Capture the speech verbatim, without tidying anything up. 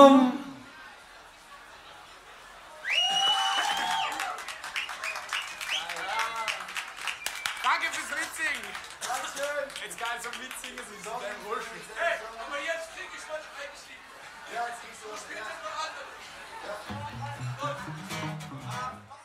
Bum. Danke fürs Mitsingen. Dankeschön. Jetzt geil zum Mitsingen, so ist dein Bullshit. Hey, aber jetzt krieg ich mal eigentlich die. Ja, jetzt kriegst du was. Spielt das noch andere. Ja. Gut.